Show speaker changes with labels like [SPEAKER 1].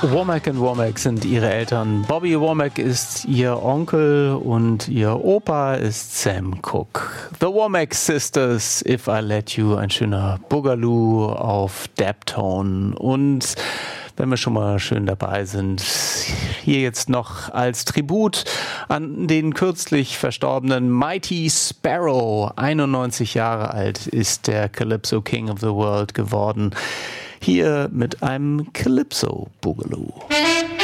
[SPEAKER 1] Womack und Womack sind ihre Eltern. Bobby Womack ist ihr Onkel und ihr Opa ist Sam Cooke. The Womack Sisters, If I Let You, ein schöner Boogaloo auf Daptone. Und wenn wir schon mal schön dabei sind, hier jetzt noch als Tribut an den kürzlich verstorbenen Mighty Sparrow. 91 Jahre alt ist der Calypso King of the World geworden. Hier mit einem Calypso Boogaloo.